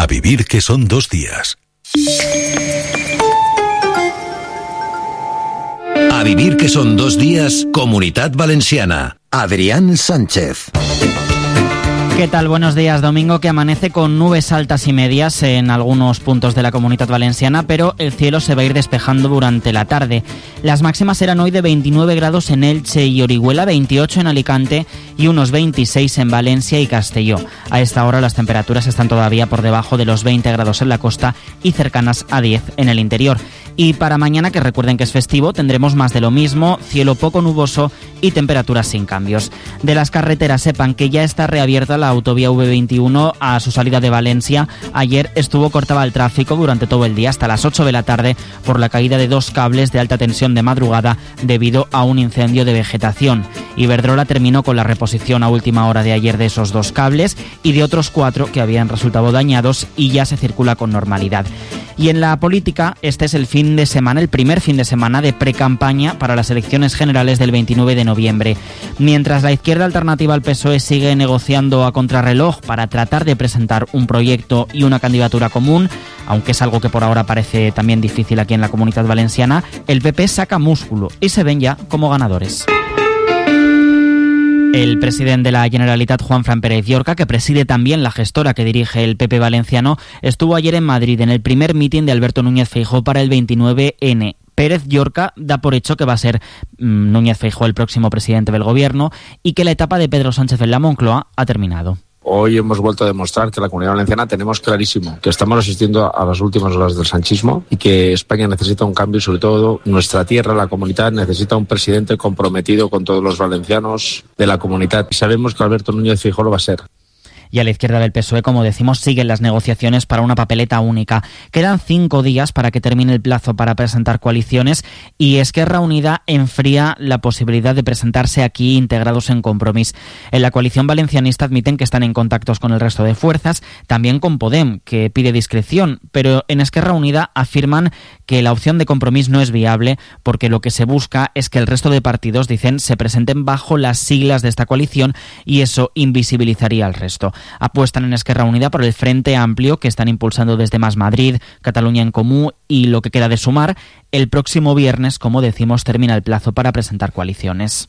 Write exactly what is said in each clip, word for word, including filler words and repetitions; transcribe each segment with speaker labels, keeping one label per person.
Speaker 1: A vivir que son dos días.
Speaker 2: A vivir que son dos días, Comunitat Valenciana. Adrián Sánchez.
Speaker 3: ¿Qué tal? Buenos días. Domingo que amanece con nubes altas y medias en algunos puntos de la Comunitat Valenciana, pero el cielo se va a ir despejando durante la tarde. Las máximas serán hoy de veintinueve grados en Elche y Orihuela, veintiocho en Alicante y unos veintiséis en Valencia y Castelló. A esta hora las temperaturas están todavía por debajo de los veinte grados en la costa y cercanas a diez en el interior. Y para mañana, que recuerden que es festivo, tendremos más de lo mismo, cielo poco nuboso y temperaturas sin cambios. De las carreteras, sepan que ya está reabierta la autovía V veintiuno a su salida de Valencia. Ayer estuvo cortada el tráfico durante todo el día hasta las ocho de la tarde por la caída de dos cables de alta tensión de madrugada debido a un incendio de vegetación. Iberdrola terminó con la reposición a última hora de ayer de esos dos cables y de otros cuatro que habían resultado dañados, y ya se circula con normalidad. Y en la política, este es el fin de semana, el primer fin de semana de precampaña para las elecciones generales del veintinueve de noviembre. Mientras la izquierda alternativa al P S O E sigue negociando a contrarreloj para tratar de presentar un proyecto y una candidatura común, aunque es algo que por ahora parece también difícil aquí en la Comunitat Valenciana, el P P saca músculo y se ven ya como ganadores. El presidente de la Generalitat, Juanfran Pérez Llorca, que preside también la gestora que dirige el P P valenciano, estuvo ayer en Madrid en el primer mitin de Alberto Núñez Feijóo para el veintinueve ene. Pérez Llorca da por hecho que va a ser mmm, Núñez Feijóo el próximo presidente del gobierno y que la etapa de Pedro Sánchez en la Moncloa ha terminado.
Speaker 4: Hoy hemos vuelto a demostrar que la Comunidad Valenciana tenemos clarísimo que estamos asistiendo a las últimas horas del sanchismo y que España necesita un cambio, y sobre todo nuestra tierra, la comunidad, necesita un presidente comprometido con todos los valencianos de la comunidad. Y sabemos que Alberto Núñez Feijóo lo va a ser.
Speaker 3: Y a la izquierda del P S O E, como decimos, siguen las negociaciones para una papeleta única. Quedan cinco días para que termine el plazo para presentar coaliciones, y Esquerra Unida enfría la posibilidad de presentarse aquí integrados en Compromís. En la coalición valencianista admiten que están en contactos con el resto de fuerzas, también con Podem, que pide discreción, pero en Esquerra Unida afirman que la opción de Compromís no es viable porque lo que se busca es que el resto de partidos, dicen, se presenten bajo las siglas de esta coalición, y eso invisibilizaría al resto. Apuestan en Esquerra Unida por el Frente Amplio, que están impulsando desde Más Madrid, Cataluña en Comú y lo que queda de Sumar. El próximo viernes, como decimos, termina el plazo para presentar coaliciones.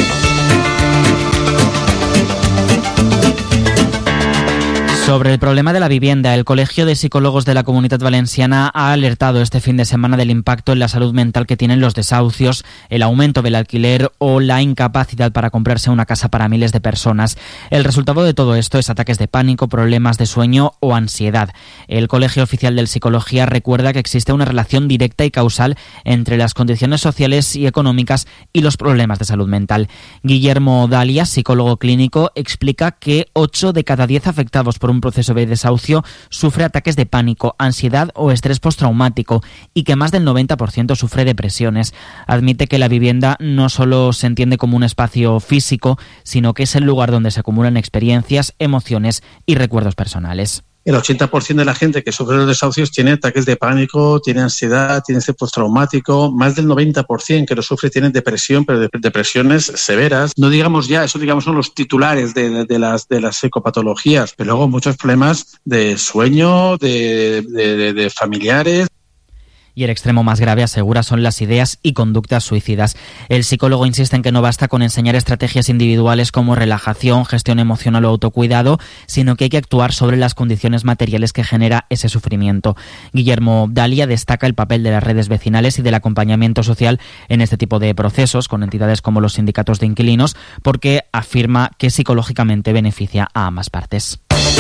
Speaker 3: Sobre el problema de la vivienda, el Colegio de Psicólogos de la Comunitat Valenciana ha alertado este fin de semana del impacto en la salud mental que tienen los desahucios, el aumento del alquiler o la incapacidad para comprarse una casa para miles de personas. El resultado de todo esto es ataques de pánico, problemas de sueño o ansiedad. El Colegio Oficial de Psicología recuerda que existe una relación directa y causal entre las condiciones sociales y económicas y los problemas de salud mental. Guillermo Dalia, psicólogo clínico, explica que ocho de cada diez afectados por un proceso de desahucio sufre ataques de pánico, ansiedad o estrés postraumático, y que más del noventa por ciento sufre depresiones. Admite que la vivienda no solo se entiende como un espacio físico, sino que es el lugar donde se acumulan experiencias, emociones y recuerdos personales.
Speaker 5: El ochenta por ciento de la gente que sufre los desahucios tiene ataques de pánico, tiene ansiedad, tiene estrés postraumático. Más del noventa por ciento que lo sufre tiene depresión, pero de, depresiones severas. No digamos ya, eso digamos son los titulares de, de, de, las, de las psicopatologías, pero luego muchos problemas de sueño, de, de, de, de familiares.
Speaker 3: Y el extremo más grave, asegura, son las ideas y conductas suicidas. El psicólogo insiste en que no basta con enseñar estrategias individuales como relajación, gestión emocional o autocuidado, sino que hay que actuar sobre las condiciones materiales que genera ese sufrimiento. Guillermo Dalia destaca el papel de las redes vecinales y del acompañamiento social en este tipo de procesos, con entidades como los sindicatos de inquilinos, porque afirma que psicológicamente beneficia a ambas partes.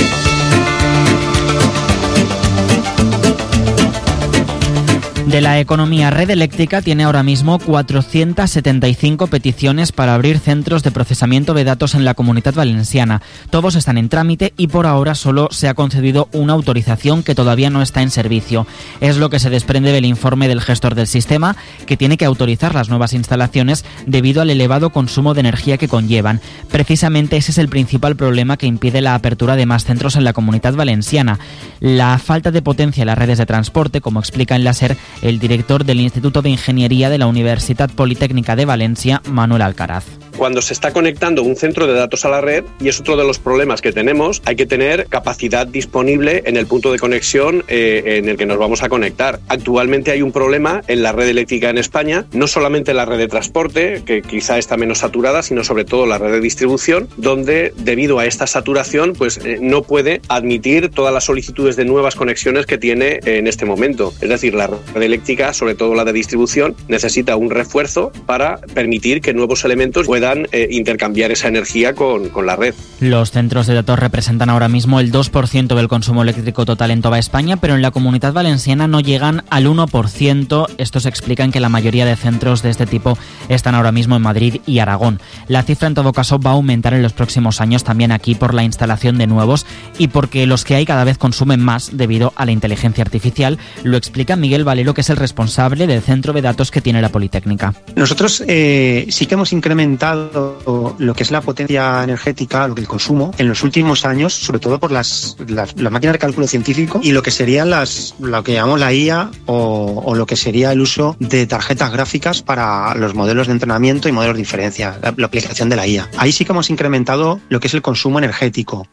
Speaker 3: De la economía, Red Eléctrica tiene ahora mismo cuatrocientas setenta y cinco peticiones para abrir centros de procesamiento de datos en la Comunitat Valenciana. Todos están en trámite y por ahora solo se ha concedido una autorización que todavía no está en servicio. Es lo que se desprende del informe del gestor del sistema, que tiene que autorizar las nuevas instalaciones debido al elevado consumo de energía que conllevan. Precisamente ese es el principal problema que impide la apertura de más centros en la Comunitat Valenciana. La falta de potencia en las redes de transporte, como explica en la SER el director del Instituto de Ingeniería de la Universitat Politécnica de Valencia, Manuel Alcaraz.
Speaker 6: cuando se está conectando un centro de datos a la red, y es otro de los problemas que tenemos, hay que tener capacidad disponible en el punto de conexión eh, en el que nos vamos a conectar. Actualmente hay un problema en la red eléctrica en España, no solamente la red de transporte, que quizá está menos saturada, sino sobre todo la red de distribución, donde debido a esta saturación pues eh, no puede admitir todas las solicitudes de nuevas conexiones que tiene en este momento. Es decir, la red eléctrica, sobre todo la de distribución, necesita un refuerzo para permitir que nuevos elementos puedan eh, intercambiar esa energía con, con la red.
Speaker 3: Los centros de datos representan ahora mismo el dos por ciento del consumo eléctrico total en toda España, pero en la Comunidad Valenciana no llegan al uno por ciento. Esto se explica en que la mayoría de centros de este tipo están ahora mismo en Madrid y Aragón. La cifra en todo caso va a aumentar en los próximos años también aquí por la instalación de nuevos y porque los que hay cada vez consumen más debido a la inteligencia artificial. Lo explica Miguel Valero, que es el responsable del centro de datos que tiene la Politécnica.
Speaker 7: Nosotros eh, sí que hemos incrementado lo que es la potencia energética, lo que el consumo, en los últimos años, sobre todo por las, las, las máquinas de cálculo científico y lo que serían las, lo que llamamos la I A o, o lo que sería el uso de tarjetas gráficas para los modelos de entrenamiento y modelos de diferencia, la, la aplicación de la I A. Ahí sí que hemos incrementado lo que es el consumo energético.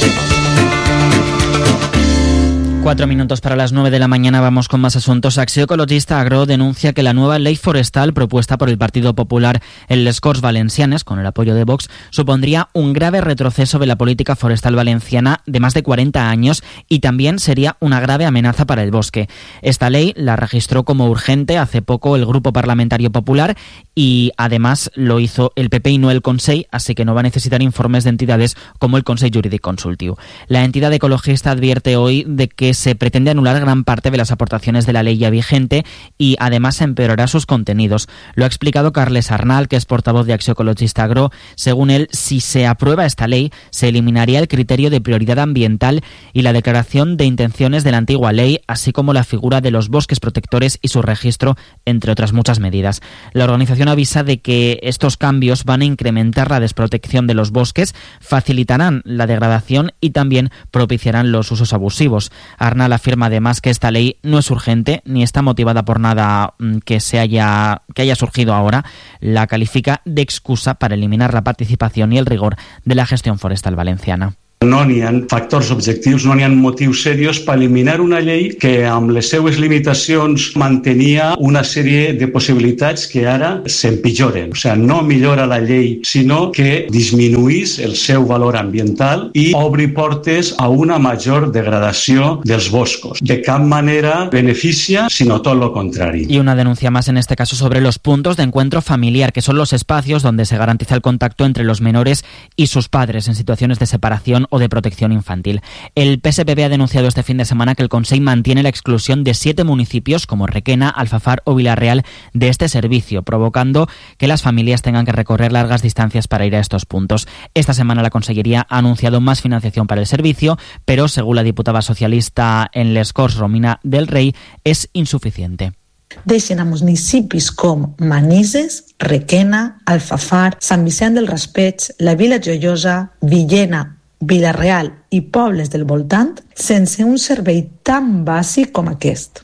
Speaker 3: Cuatro minutos para las nueve de la mañana, vamos con más asuntos. Acció Ecologista Agro denuncia que la nueva ley forestal propuesta por el Partido Popular en les Corts Valencianes, con el apoyo de Vox, supondría un grave retroceso de la política forestal valenciana de más de cuarenta años y también sería una grave amenaza para el bosque. Esta ley la registró como urgente hace poco el Grupo Parlamentario Popular y además lo hizo el P P y no el Consell, así que no va a necesitar informes de entidades como el Consell Jurídic Consultiu. La entidad ecologista advierte hoy de que se pretende anular gran parte de las aportaciones de la ley ya vigente y además empeorará sus contenidos. Lo ha explicado Carles Arnal, que es portavoz de Acció Ecologista Agro. Según él, si se aprueba esta ley, se eliminaría el criterio de prioridad ambiental y la declaración de intenciones de la antigua ley, así como la figura de los bosques protectores y su registro, entre otras muchas medidas. La organización avisa de que estos cambios van a incrementar la desprotección de los bosques, facilitarán la degradación y también propiciarán los usos abusivos. Arnal afirma además que esta ley no es urgente ni está motivada por nada que se haya que haya surgido ahora. La califica de excusa para eliminar la participación y el rigor de la gestión forestal valenciana.
Speaker 8: No n'hi ha factors objectius, no n'hi ha motius serios per eliminar una llei que amb les seues limitacions mantenia una sèrie de possibilitats que ara s'empitjoren. O sigui, no millora la llei, sinó que disminuís el seu valor ambiental i obri portes a una major degradació dels boscos. De cap manera beneficia, sinó tot lo contrari.
Speaker 3: Y una denuncia más en este caso sobre los puntos de encuentro familiar, que son los espacios donde se garantiza el contacto entre los menores y sus padres en situaciones de separación o de protección infantil. El P S P B ha denunciado este fin de semana que el Consell mantiene la exclusión de siete municipios como Requena, Alfafar o Villarreal de este servicio, provocando que las familias tengan que recorrer largas distancias para ir a estos puntos. Esta semana la Consellería ha anunciado más financiación para el servicio, pero según la diputada socialista en les Corts, Romina del Rey, es insuficiente.
Speaker 9: Deixen a municipis com Manises, Requena, Alfafar, Sant Vicent del Raspeig, la Vila Joiosa, Villena, Villarreal i pobles del voltant sense un servei tan bàsic com aquest.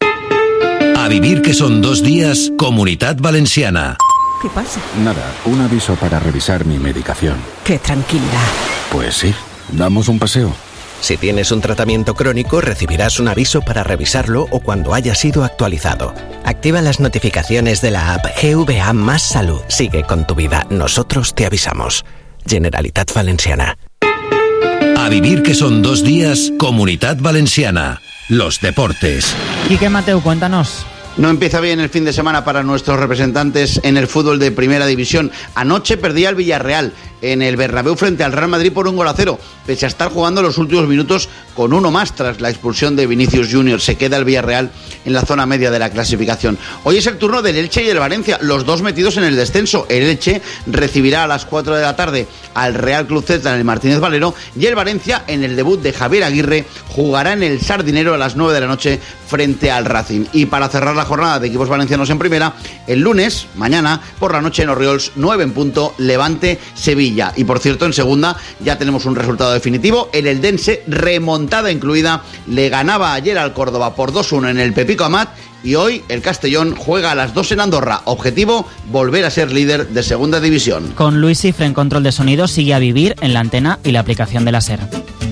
Speaker 2: A vivir que son dos días, Comunidad Valenciana.
Speaker 10: ¿Qué pasa?
Speaker 11: Nada, un aviso para revisar mi medicación.
Speaker 10: ¡Qué tranquilidad!
Speaker 11: Pues sí, damos un paseo.
Speaker 12: Si tienes un tratamiento crónico, recibirás un aviso para revisarlo o cuando haya sido actualizado. Activa las notificaciones de la app G V A Más Salud. Sigue con tu vida. Nosotros te avisamos. Generalitat Valenciana.
Speaker 2: A vivir que son dos días, Comunidad Valenciana. Los deportes.
Speaker 3: Quique Mateu, cuéntanos.
Speaker 13: No empieza bien el fin de semana para nuestros representantes en el fútbol de Primera División. Anoche perdía el Villarreal en el Bernabéu frente al Real Madrid por un gol a cero, pese a estar jugando los últimos minutos con uno más tras la expulsión de Vinicius Junior. Se queda el Villarreal en la zona media de la clasificación. Hoy es el turno del Elche y el Valencia, los dos metidos en el descenso. El Elche recibirá a las cuatro de la tarde al Real Club Celta en el Martínez Valero y el Valencia, en el debut de Javier Aguirre, jugará en el Sardinero a las nueve de la noche frente al Racing. Y para cerrar la jornada de equipos valencianos en primera, el lunes, mañana, por la noche en Orriols, nueve en punto, Levante-Sevilla. Y por cierto, en segunda ya tenemos un resultado definitivo. El Eldense, remontada incluida, le ganaba ayer al Córdoba por dos uno en el Pepico Amat y hoy el Castellón juega a las dos en Andorra. Objetivo, volver a ser líder de segunda división.
Speaker 3: Con Luis Cifre en control de sonido, sigue a vivir en la antena y la aplicación de la SER.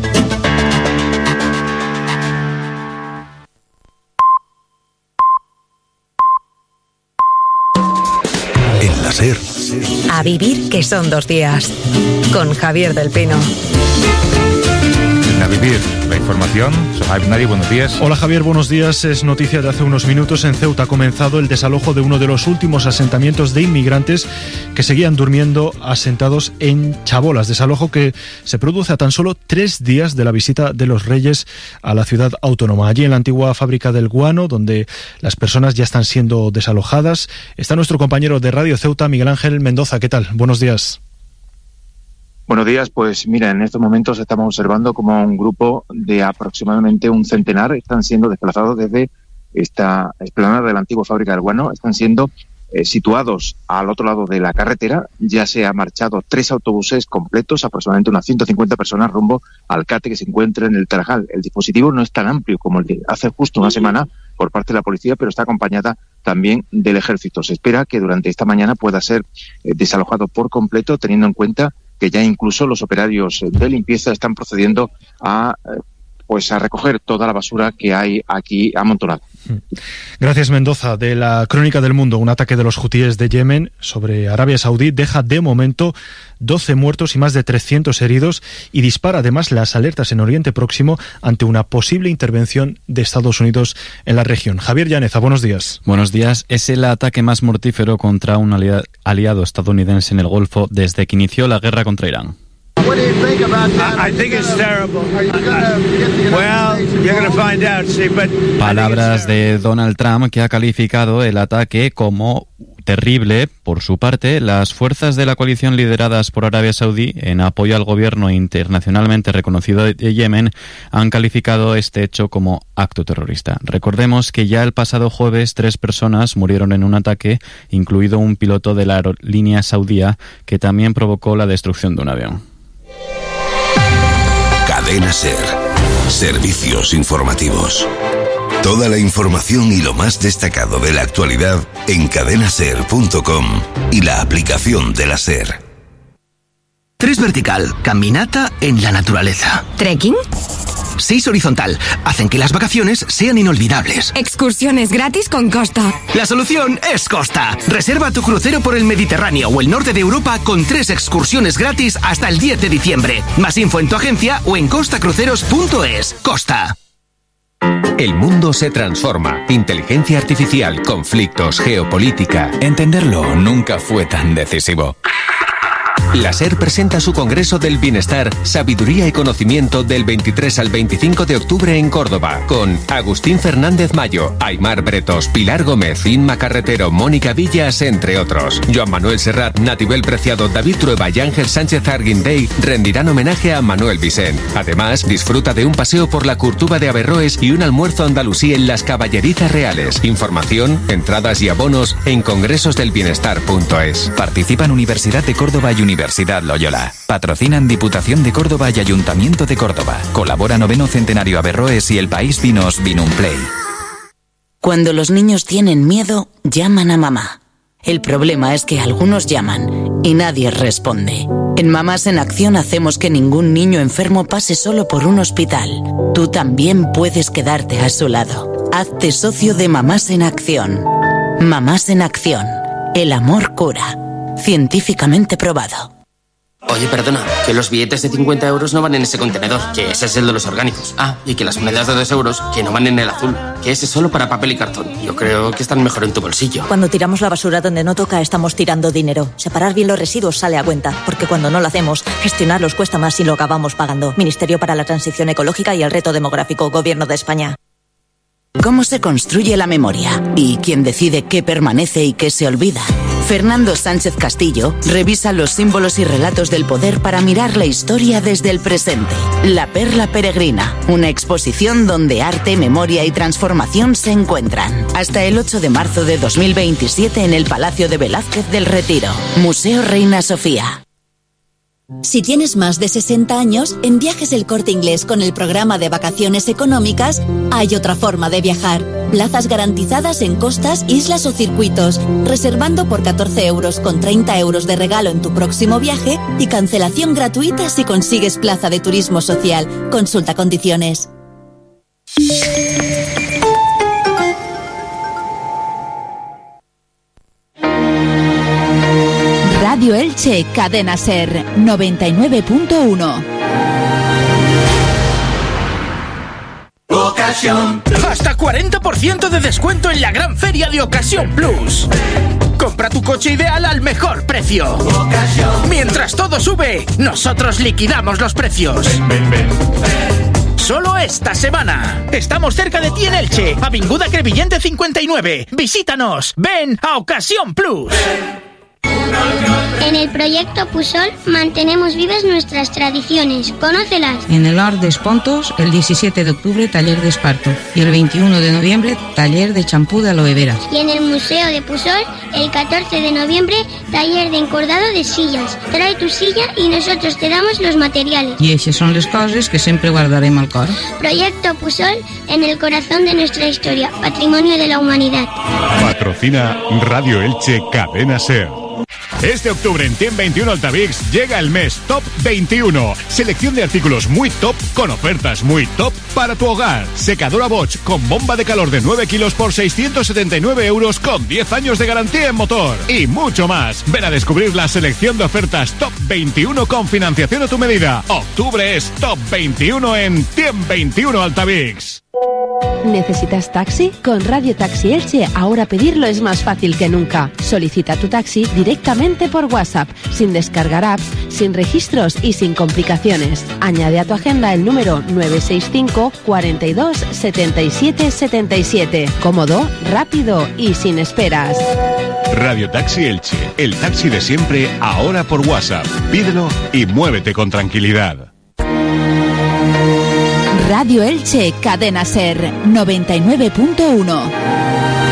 Speaker 1: En la SER.
Speaker 10: A vivir, que son dos días. Con Javier del Pino.
Speaker 14: A vivir, la información. Sohaib Nari, buenos días.
Speaker 15: Hola Javier, buenos días. Es noticia de hace unos minutos. En Ceuta ha comenzado el desalojo de uno de los últimos asentamientos de inmigrantes que seguían durmiendo asentados en Chabolas. Desalojo que se produce a tan solo tres días de la visita de los Reyes a la ciudad autónoma. Allí en la antigua fábrica del Guano, donde las personas ya están siendo desalojadas, está nuestro compañero de Radio Ceuta, Miguel Ángel Mendoza. ¿Qué tal? Buenos días.
Speaker 16: Buenos días, pues mira, en estos momentos estamos observando como un grupo de aproximadamente un centenar están siendo desplazados desde esta explanada de la antigua fábrica del Guano, están siendo eh, situados al otro lado de la carretera. Ya se han marchado tres autobuses completos, aproximadamente unas ciento cincuenta personas rumbo al CATE que se encuentra en el Tarajal. El dispositivo no es tan amplio como el de hace justo una semana por parte de la policía, pero está acompañada también del ejército. Se espera que durante esta mañana pueda ser eh, desalojado por completo, teniendo en cuenta que ya incluso los operarios de limpieza están procediendo a pues a recoger toda la basura que hay aquí amontonada.
Speaker 15: Gracias, Mendoza. De la Crónica del Mundo, un ataque de los hutíes de Yemen sobre Arabia Saudí deja de momento doce muertos y más de trescientos heridos y dispara además las alertas en Oriente Próximo ante una posible intervención de Estados Unidos en la región. Javier Llaneza, buenos días.
Speaker 17: Buenos días. Es el ataque más mortífero contra un aliado estadounidense en el Golfo desde que inició la guerra contra Irán.
Speaker 18: What do you think about that? I, I think it's terrible. Are you gonna get the well, you're going to find out, see, but
Speaker 17: Palabras de Donald Trump, que ha calificado el ataque como terrible. Por su parte, las fuerzas de la coalición lideradas por Arabia Saudí en apoyo al gobierno internacionalmente reconocido de Yemen han calificado este hecho como acto terrorista. Recordemos que ya el pasado jueves tres personas murieron en un ataque, incluido un piloto de la aerolínea saudía, que también provocó la destrucción de un avión.
Speaker 1: Cadena SER. Servicios informativos. Toda la información y lo más destacado de la actualidad en cadena ser punto com y la aplicación de la SER.
Speaker 19: Tres vertical, caminata en la naturaleza.
Speaker 10: ¿Trekking?
Speaker 19: Seis horizontal, hacen que las vacaciones sean inolvidables.
Speaker 10: Excursiones gratis con Costa.
Speaker 19: La solución es Costa. Reserva tu crucero por el Mediterráneo o el norte de Europa con tres excursiones gratis hasta el diez de diciembre. Más info en tu agencia o en costa cruceros punto es. Costa.
Speaker 2: El mundo se transforma. Inteligencia artificial, conflictos, geopolítica. Entenderlo nunca fue tan decisivo. La SER presenta su Congreso del Bienestar, Sabiduría y Conocimiento del veintitrés al veinticinco de octubre en Córdoba, con Agustín Fernández Mayo, Aymar Bretos, Pilar Gómez, Inma Carretero, Mónica Villas, entre otros. Joan Manuel Serrat, Natibel Preciado, David Trueba y Ángel Sánchez Arguindey rendirán homenaje a Manuel Vicent. Además, disfruta de un paseo por la Curtuba de Averroes y un almuerzo andalusí en las Caballerizas Reales. Información, entradas y abonos en congresos del bienestar punto es.
Speaker 20: Participan Universidad de Córdoba y Universidad Loyola. Patrocinan Diputación de Córdoba y Ayuntamiento de Córdoba. Colabora Noveno Centenario Averroes y El País Vinos Vinumplay.
Speaker 21: Cuando los niños tienen miedo, llaman a mamá. El problema es que algunos llaman y nadie responde. En Mamás en Acción hacemos que ningún niño enfermo pase solo por un hospital. Tú también puedes quedarte a su lado. Hazte socio de Mamás en Acción. Mamás en Acción. El amor cura. Científicamente probado.
Speaker 22: Oye, perdona, que los billetes de cincuenta euros no van en ese contenedor, que ese es el de los orgánicos. Ah, y que las monedas de dos euros, que no van en el azul, que ese es solo para papel y cartón. Yo creo que están mejor en tu bolsillo.
Speaker 23: Cuando tiramos la basura donde no toca, estamos tirando dinero. Separar bien los residuos sale a cuenta, porque cuando no lo hacemos, gestionarlos cuesta más y lo acabamos pagando. Ministerio para la Transición Ecológica y el Reto Demográfico, Gobierno de España.
Speaker 21: ¿Cómo se construye la memoria? ¿Y quién decide qué permanece y qué se olvida? Fernando Sánchez Castillo revisa los símbolos y relatos del poder para mirar la historia desde el presente. La Perla Peregrina, una exposición donde arte, memoria y transformación se encuentran. Hasta el ocho de marzo de dos mil veintisiete en el Palacio de Velázquez del Retiro. Museo Reina Sofía.
Speaker 23: Si tienes más de sesenta años, en Viajes El Corte Inglés con el programa de vacaciones económicas hay otra forma de viajar. Plazas garantizadas en costas, islas o circuitos, reservando por catorce euros con treinta euros de regalo en tu próximo viaje y cancelación gratuita si consigues plaza de turismo social. Consulta condiciones.
Speaker 4: Radio Elche, Cadena Ser, noventa y nueve punto uno.
Speaker 5: Ocasión. Hasta cuarenta por ciento de descuento en la gran feria de Ocasión Plus. Compra tu coche ideal al mejor precio. Ocasión. Mientras todo sube, nosotros liquidamos los precios. Ven, ven, ven. Solo esta semana. Estamos cerca de ti en Elche, Avinguda Crevillente cincuenta y nueve. Visítanos. Ven a Ocasión Plus.
Speaker 6: En el proyecto Pusol mantenemos vivas nuestras tradiciones. Conócelas.
Speaker 24: En el Hort d'Espontos, el diecisiete de octubre, taller de esparto. Y el veintiuno de noviembre, taller de champú de aloe vera.
Speaker 6: Y en el Museo de Pusol, el catorce de noviembre, taller de encordado de sillas. Trae tu silla y nosotros te damos los materiales.
Speaker 24: Y esas son las cosas que siempre guardarem al cor.
Speaker 6: Proyecto Pusol, en el corazón de nuestra historia, patrimonio de la humanidad.
Speaker 25: Patrocina Radio Elche, Cadena Ser. Este octubre en Tiem veintiuno Altavix llega el mes Top veintiuno. Selección de artículos muy top con ofertas muy top para tu hogar. Secadora Bosch con bomba de calor de nueve kilos por seiscientos setenta y nueve euros con diez años de garantía en motor. Y mucho más. Ven a descubrir la selección de ofertas Top veintiuno con financiación a tu medida. Octubre es Top veintiuno en Tiem veintiuno Altavix.
Speaker 4: ¿Necesitas taxi? Con Radio Taxi Elche ahora pedirlo es más fácil que nunca. Solicita tu taxi directamente por WhatsApp, sin descargar apps, sin registros y sin complicaciones. Añade a tu agenda el número nueve seis cinco, cuarenta y dos, setenta y siete, setenta y siete. Cómodo, rápido y sin esperas.
Speaker 25: Radio Taxi Elche, el taxi de siempre, ahora por WhatsApp. Pídelo y muévete con tranquilidad.
Speaker 4: Radio Elche, Cadena Ser, noventa y nueve punto uno.